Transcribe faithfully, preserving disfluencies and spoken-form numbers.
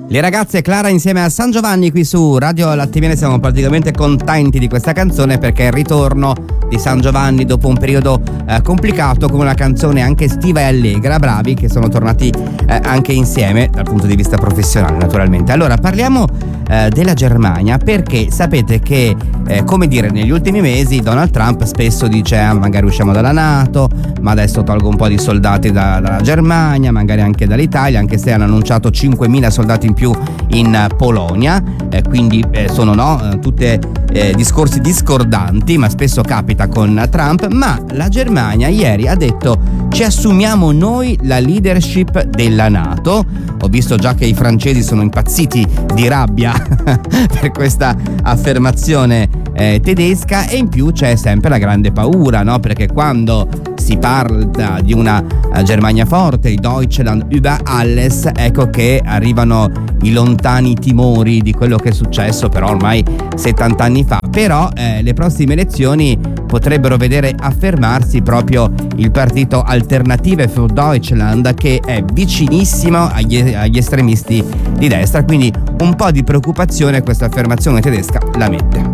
Le ragazze Clara insieme a San Giovanni qui su Radio Latte Miele. Siamo praticamente contenti di questa canzone perché è il ritorno di San Giovanni dopo un periodo eh, complicato, con una canzone anche estiva e allegra. Bravi che sono tornati eh, anche insieme dal punto di vista professionale, naturalmente. Allora parliamo eh, della Germania, perché sapete che eh, come dire, negli ultimi mesi Donald Trump spesso dice ah, magari usciamo dalla NATO, ma adesso tolgo un po' di soldati da, dalla Germania, magari anche dall'Italia, anche se hanno annunciato cinquemila soldati in più in Polonia, eh, quindi eh, sono no, tutte eh, discorsi discordanti, ma spesso capita con Trump. Ma la Germania ieri ha detto ci assumiamo noi la leadership della NATO. Ho visto già che i francesi sono impazziti di rabbia per questa affermazione eh, tedesca, e in più c'è sempre la grande paura, no? Perché quando si parla di una Germania forte, Deutschland über alles, ecco che arrivano i lontani timori di quello che è successo però ormai settanta anni fa. Però eh, le prossime elezioni potrebbero vedere affermarsi proprio il partito Alternative für Deutschland, che è vicinissimo agli, agli estremisti di destra, quindi un po' di preoccupazione questa affermazione tedesca la mette.